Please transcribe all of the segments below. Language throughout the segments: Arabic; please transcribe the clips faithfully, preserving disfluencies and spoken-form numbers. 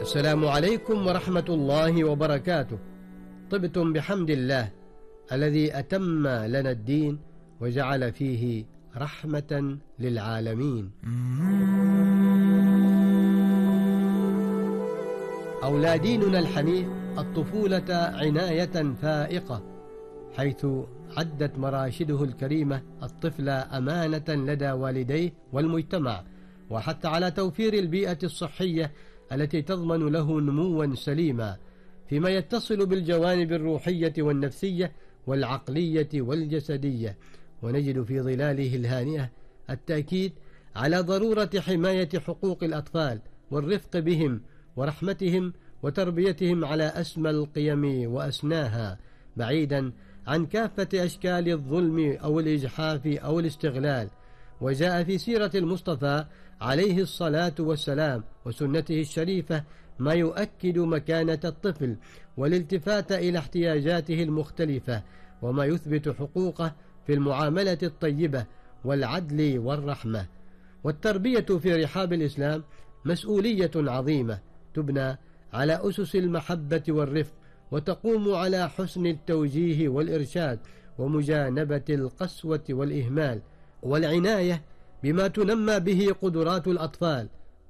السلام عليكم ورحمة الله وبركاته. طبتم بحمد الله الذي أتم لنا الدين وجعل فيه رحمة للعالمين. أولى ديننا الحنيف الطفولة عناية فائقة، حيث عدت مراشده الكريمة الطفل أمانة لدى والديه والمجتمع، وحتى على توفير البيئة الصحية التي تضمن له نموا سليما فيما يتصل بالجوانب الروحية والنفسية والعقلية والجسدية. ونجد في ظلاله الهانئة التأكيد على ضرورة حماية حقوق الأطفال والرفق بهم ورحمتهم وتربيتهم على أسمى القيم وأسناها، بعيدا عن كافة أشكال الظلم أو الإجحاف أو الاستغلال. وجاء في سيرة المصطفى عليه الصلاة والسلام وسنته الشريفة ما يؤكد مكانة الطفل والالتفات إلى احتياجاته المختلفة، وما يثبت حقوقه في المعاملة الطيبة والعدل والرحمة. والتربية في رحاب الإسلام مسؤولية عظيمة تبنى على أسس المحبة والرفق، وتقوم على حسن التوجيه والإرشاد ومجانبة القسوة والإهمال، والعناية بما تنمى به قدرات الأطفال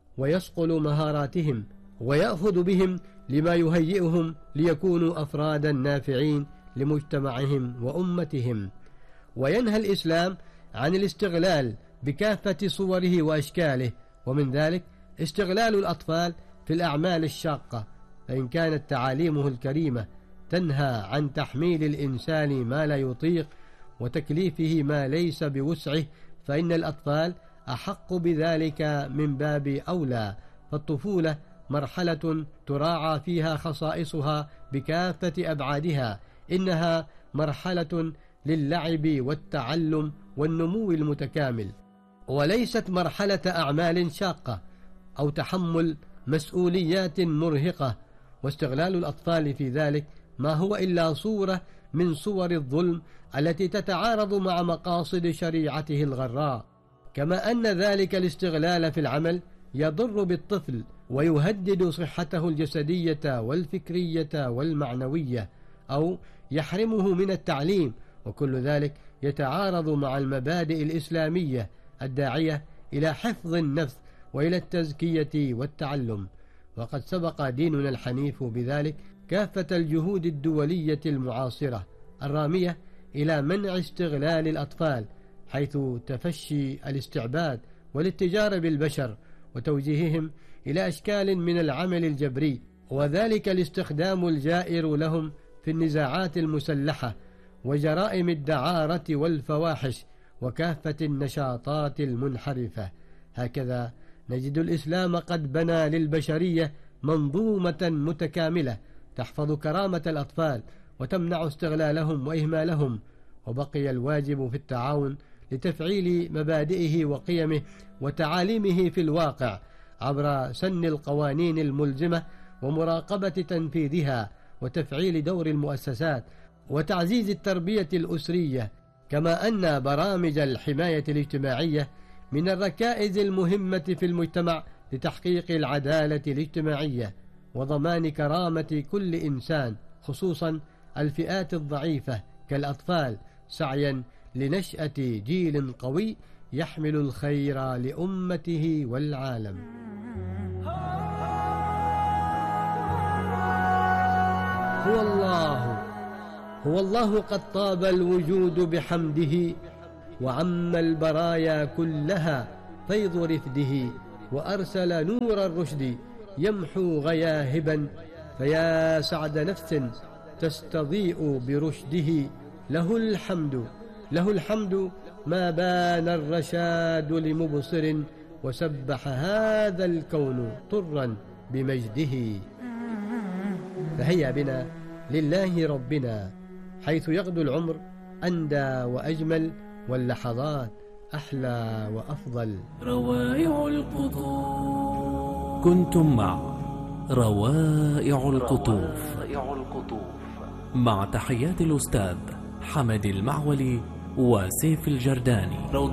ويصقل مهاراتهم ويأخذ بهم لما يهيئهم ليكونوا أفرادا نافعين لمجتمعهم وأمتهم. وينهى الإسلام عن الاستغلال بكافة صوره وأشكاله، ومن ذلك استغلال الأطفال في الأعمال الشاقة، فإن كانت تعاليمه الكريمة تنهى عن تحميل الإنسان ما لا يطيق وتكليفه ما ليس بوسعه، فإن الأطفال أحق بذلك من باب أولى. فالطفولة مرحلة تراعى فيها خصائصها بكافة أبعادها، إنها مرحلة للعب والتعلم والنمو المتكامل، وليست مرحلة أعمال شاقة أو تحمل مسؤوليات مرهقة. واستغلال الأطفال في ذلك ما هو إلا صورة من صور الظلم التي تتعارض مع مقاصد شريعته الغراء، كما أن ذلك الاستغلال في العمل يضر بالطفل ويهدد صحته الجسدية والفكرية والمعنوية، أو يحرمه من التعليم، وكل ذلك يتعارض مع المبادئ الإسلامية الداعية إلى حفظ النفس وإلى التزكية والتعلم. وقد سبق ديننا الحنيف بذلك كافة الجهود الدولية المعاصرة الرامية إلى منع استغلال الأطفال، حيث تفشي الاستعباد والاتجار بالبشر وتوجيههم إلى أشكال من العمل الجبري، وذلك الاستخدام الجائر لهم في النزاعات المسلحة وجرائم الدعارة والفواحش وكافة النشاطات المنحرفة. هكذا نجد الإسلام قد بنى للبشرية منظومة متكاملة تحفظ كرامة الأطفال وتمنع استغلالهم وإهمالهم، وبقي الواجب في التعاون لتفعيل مبادئه وقيمه وتعاليمه في الواقع عبر سن القوانين الملزمة ومراقبة تنفيذها وتفعيل دور المؤسسات وتعزيز التربية الأسرية، كما أن برامج الحماية الاجتماعية من الركائز المهمة في المجتمع لتحقيق العدالة الاجتماعية وضمان كرامة كل إنسان، خصوصا الفئات الضعيفة كالأطفال، سعيا لنشأة جيل قوي يحمل الخير لأمته والعالم. هو الله هو الله قد طاب الوجود بحمده، وعم البرايا كلها فيض رفده، وأرسل نور الرشد يمحو غياهبا، فيا سعد نفس تستضيء برشده. له الحمد له الحمد ما بان الرشاد لمبصر، وسبح هذا الكون طرا بمجده. فهيا بنا لله ربنا، حيث يغدو العمر أندى وأجمل، واللحظات أحلى وأفضل. روائع القطوف. كنتم مع روائع القطوف مع تحيات الأستاذ حمد المعولي وسيف الجرداني.